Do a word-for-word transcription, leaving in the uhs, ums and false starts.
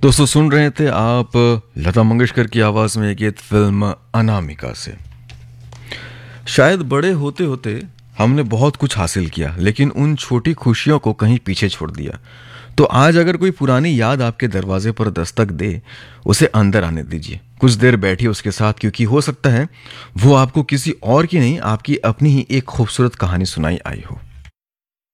दोस्तों सुन रहे थे आप लता मंगेशकर की आवाज़ में एक गीत फिल्म अनामिका से। शायद बड़े होते होते हमने बहुत कुछ हासिल किया, लेकिन उन छोटी खुशियों को कहीं पीछे छोड़ दिया। तो आज अगर कोई पुरानी याद आपके दरवाजे पर दस्तक दे, उसे अंदर आने दीजिए। कुछ देर बैठिए उसके साथ, क्योंकि हो सकता है वो आपको किसी और की नहीं, आपकी अपनी ही एक खूबसूरत कहानी सुनाई आई हो।